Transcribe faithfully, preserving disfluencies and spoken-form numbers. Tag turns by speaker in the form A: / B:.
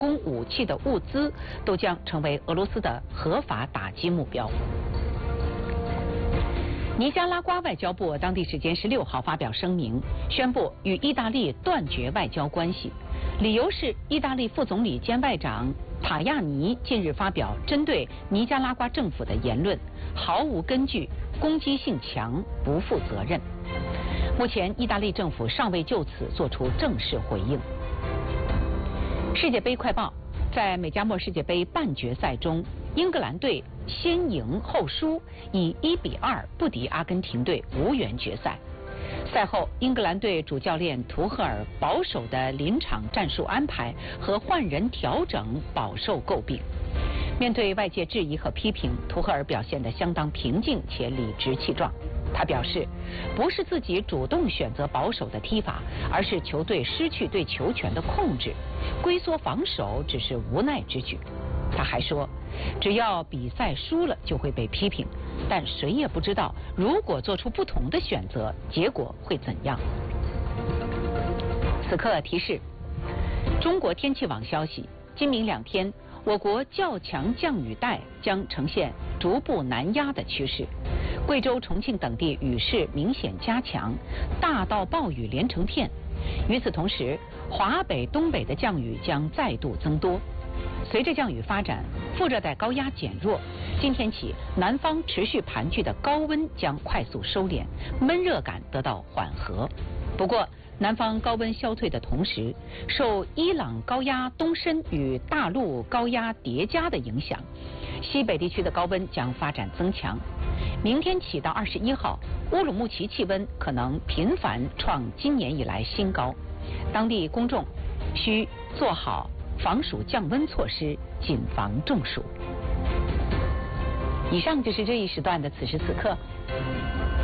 A: 供武器的物资都将成为俄罗斯的合法打击目标。尼加拉瓜外交部当地时间十六号发表声明，宣布与意大利断绝外交关系，理由是意大利副总理兼外长塔亚尼近日发表针对尼加拉瓜政府的言论毫无根据，攻击性强，不负责任。目前，意大利政府尚未就此作出正式回应。世界杯快报，在美加墨世界杯半决赛中，英格兰队先赢后输，以一比二不敌阿根廷队，无缘决赛。赛后，英格兰队主教练图赫尔保守的临场战术安排和换人调整饱受诟病。面对外界质疑和批评，图赫尔表现得相当平静且理直气壮。他表示，不是自己主动选择保守的踢法，而是球队失去对球权的控制，龟缩防守只是无奈之举。他还说，只要比赛输了就会被批评，但谁也不知道如果做出不同的选择，结果会怎样。此刻提示：中国天气网消息，今明两天，我国较强降雨带将呈现逐步南压的趋势，贵州、重庆等地雨势明显加强，大到暴雨连成片。与此同时，华北、东北的降雨将再度增多。随着降雨发展，副热带高压减弱，今天起，南方持续盘踞的高温将快速收敛，闷热感得到缓和。不过，南方高温消退的同时，受伊朗高压东伸与大陆高压叠加的影响，西北地区的高温将发展增强。明天起到二十一号，乌鲁木齐气温可能频繁创今年以来新高，当地公众需做好防暑降温措施，谨防中暑。以上就是这一时段的此时此刻。